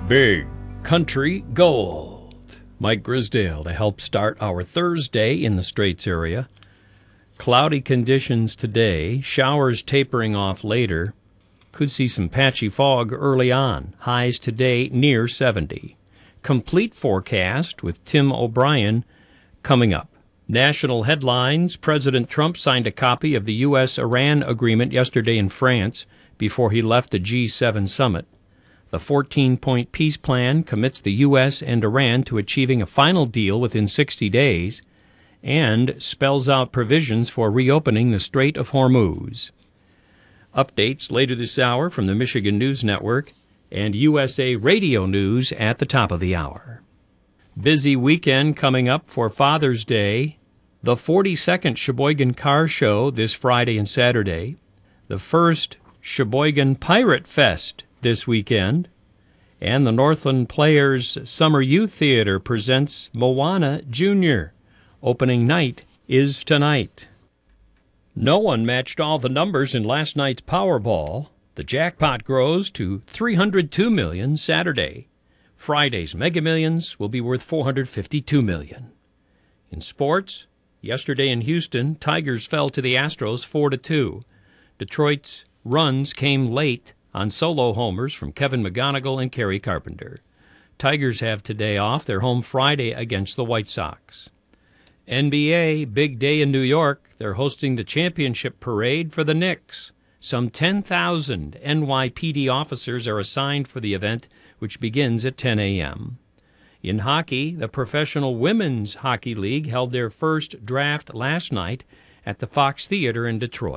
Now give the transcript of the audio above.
Big Country Gold. Mike Grisdale to help start our Thursday in the Straits area. Cloudy conditions today, showers tapering off later. Could see some patchy fog early on. Highs today near 70. Complete forecast with Tim O'Brien coming up. National headlines. President Trump signed a copy of the U.S.-Iran agreement yesterday in France before he left the G7 summit. The 14-point peace plan commits the U.S. and Iran to achieving a final deal within 60 days and spells out provisions for reopening the Strait of Hormuz. Updates later this hour from the Michigan News Network and USA Radio News at the top of the hour. Busy weekend coming up for Father's Day. The 42nd Sheboygan Car Show this Friday and Saturday. The first Sheboygan Pirate Fest this weekend, and the Northland Players Summer Youth Theater presents Moana Jr. Opening night is tonight. No one matched all the numbers in last night's Powerball. The jackpot grows to $302 million Saturday. Friday's Mega Millions will be worth $452 million. In sports, yesterday in Houston, Tigers fell to the Astros 4-2. Detroit's runs came late on solo homers from Kevin McGonigal and Kerry Carpenter. Tigers have today off. They're home Friday against the White Sox. NBA, big day in New York. They're hosting the championship parade for the Knicks. Some 10,000 NYPD officers are assigned for the event, which begins at 10 a.m. In hockey, the Professional Women's Hockey League held their first draft last night at the Fox Theater in Detroit.